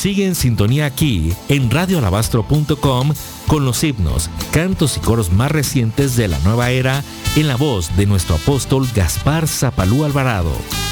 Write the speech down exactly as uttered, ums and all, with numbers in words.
Sigue en sintonía aquí en radio alabastro punto com con los himnos, cantos y coros más recientes de la nueva era en la voz de nuestro apóstol Gaspar Zapalú Alvarado.